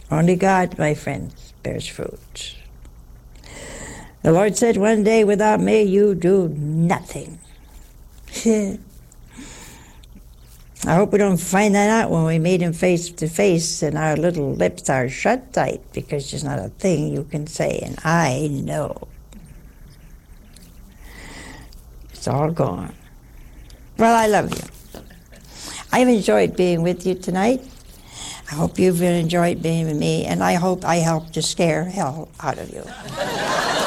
Only God, my friends, bears fruit. The Lord said one day, without me, you do nothing. I hope we don't find that out when we meet him face to face and our little lips are shut tight because there's not a thing you can say, and I know. It's all gone. Well, I love you. I've enjoyed being with you tonight. I hope you've enjoyed being with me, and I hope I helped to scare hell out of you.